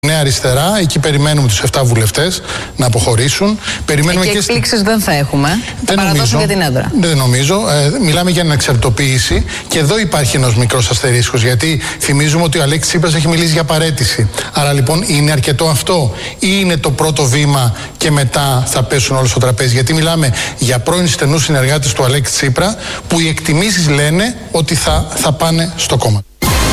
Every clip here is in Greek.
Νέα Αριστερά, εκεί περιμένουμε τους 7 βουλευτές να αποχωρήσουν. Περιμένουμε και εκπλήξεις δεν θα έχουμε. Θα παραδώσουν για την έδρα. Δεν νομίζω. Μιλάμε για ανεξαρτητοποίηση και εδώ υπάρχει ένας μικρός αστερίσκος, γιατί θυμίζουμε ότι ο Αλέξης Τσίπρας έχει μιλήσει για παραίτηση. Άρα λοιπόν είναι αρκετό αυτό ή είναι το πρώτο βήμα και μετά θα πέσουν όλα στο τραπέζι? Γιατί μιλάμε για πρώην στενούς συνεργάτες του Αλέξη Τσίπρα που οι εκτιμήσεις λένε ότι θα πάνε στο κόμμα.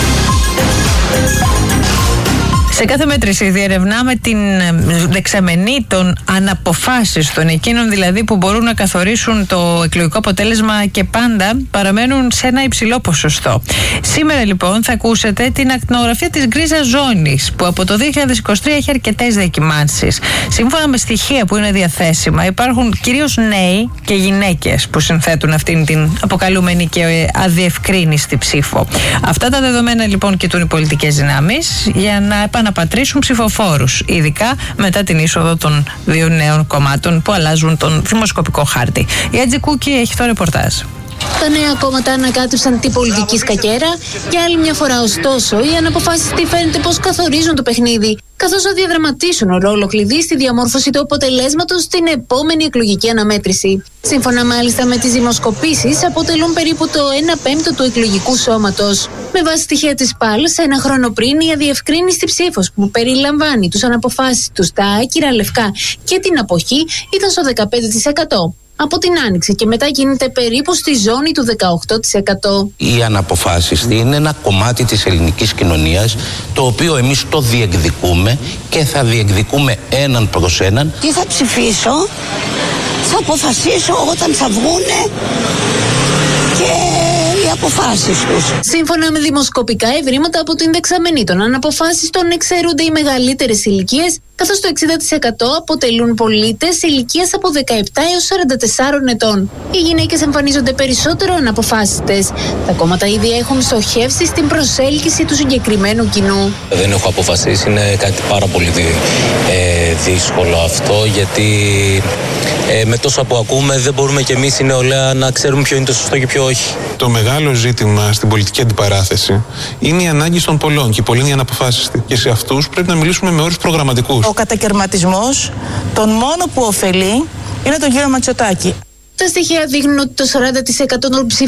Σε κάθε μέτρηση διερευνάμε την δεξαμενή των αναποφάσιστων, εκείνων δηλαδή που μπορούν να καθορίσουν το εκλογικό αποτέλεσμα και πάντα παραμένουν σε ένα υψηλό ποσοστό. Σήμερα λοιπόν θα ακούσετε την ακτινογραφία της γκρίζας ζώνης, που από το 2023 έχει αρκετές διακυμάνσεις. Σύμφωνα με στοιχεία που είναι διαθέσιμα, υπάρχουν κυρίως νέοι και γυναίκες που συνθέτουν αυτήν την αποκαλούμενη και αδιευκρίνηστη ψήφο. Αυτά τα δεδομένα λοιπόν κοιτούν οι πολιτικές δυνάμεις για να επαναπατρίσουν ψηφοφόρους, ειδικά μετά την είσοδο των δύο νέων κομμάτων που αλλάζουν τον δημοσκοπικό χάρτη. Η Άτζη Κούκη έχει το ρεπορτάζ. Τα νέα κόμματα ανακάτεψαν την πολιτική σκακέρα. Για άλλη μια φορά, ωστόσο, οι αναποφάσιστοι φαίνεται πως καθορίζουν το παιχνίδι, καθώς θα διαδραματίσουν ρόλο κλειδί στη διαμόρφωση του αποτελέσματος στην επόμενη εκλογική αναμέτρηση. Σύμφωνα μάλιστα με τις δημοσκοπήσεις, αποτελούν περίπου το 1/5 του εκλογικού σώματος. Με βάση στοιχεία της ΠΑΛ, σε ένα χρόνο πριν, η αδιευκρίνηστη ψήφος που περιλαμβάνει τους αναποφάσιστους, τα άκυρα λευκά και την αποχή ήταν στο 15%. Από την Άνοιξη και μετά κινείται περίπου στη ζώνη του 18%. Οι αναποφάσιστοι είναι ένα κομμάτι της ελληνικής κοινωνίας, το οποίο εμείς το διεκδικούμε και θα διεκδικούμε έναν προς έναν. Τι θα ψηφίσω, θα αποφασίσω όταν θα βγούνε και οι αποφάσεις τους. Σύμφωνα με δημοσκοπικά ευρήματα από την δεξαμενή των αναποφάσιστων, εξαιρούνται οι μεγαλύτερες ηλικίες, καθώς το 60% αποτελούν πολίτες ηλικίας από 17 έως 44 ετών. Οι γυναίκες εμφανίζονται περισσότερο αναποφάσιστες. Τα κόμματα ήδη έχουν στοχεύσει στην προσέλκυση του συγκεκριμένου κοινού. Δεν έχω αποφασίσει, είναι κάτι πάρα πολύ δύσκολο αυτό, γιατί με τόσα που ακούμε δεν μπορούμε κι εμείς η νεολαία να ξέρουμε ποιο είναι το σωστό και ποιο όχι. Το μεγάλο ζήτημα στην πολιτική αντιπαράθεση είναι η ανάγκη των πολλών και οι πολλοί είναι οι αναποφάσιστοι. Και σε αυτούς πρέπει να μιλήσουμε με όρους προγραμματικούς. Ο κατακερματισμός, τον μόνο που ωφελεί, είναι τον κύριο Ματσοτάκη. Τα στοιχεία δείχνουν ότι το 40% των ψήφων